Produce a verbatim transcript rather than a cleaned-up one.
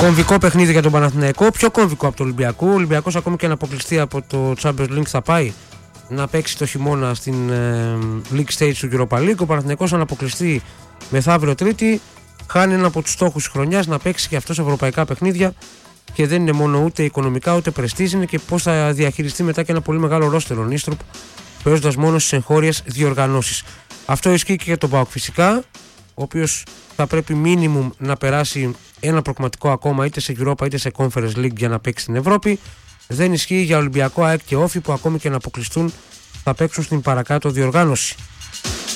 Κομβικό παιχνίδι για τον Παναθηναϊκό, πιο κομβικό από το Ολυμπιακό. Ο Ολυμπιακός ακόμη και να αποκλειστεί από το Champions League θα πάει να παίξει το χειμώνα στην ε, League Stage του Europa League. Ο Παναθηναϊκός αν αποκλειστεί μεθαύριο Τρίτη, χάνει ένα από τους στόχους της χρονιάς να παίξει και αυτός ευρωπαϊκά παιχνίδια. Και δεν είναι μόνο ούτε οικονομικά ούτε πρεστίζ, είναι και πώς θα διαχειριστεί μετά και ένα πολύ μεγάλο ρόστερο Νίστροπ, παίζοντας μόνο στις εγχώριες διοργανώσεις. Αυτό ισχύει και για τον ΠΑΟΚ φυσικά, ο οποίος θα πρέπει minimum να περάσει ένα προκριματικό ακόμα είτε σε Europa είτε σε Conference League για να παίξει στην Ευρώπη. Δεν ισχύει για Ολυμπιακό, ΑΕΚ και Όφη που ακόμη και να αποκλειστούν θα παίξουν στην παρακάτω διοργάνωση.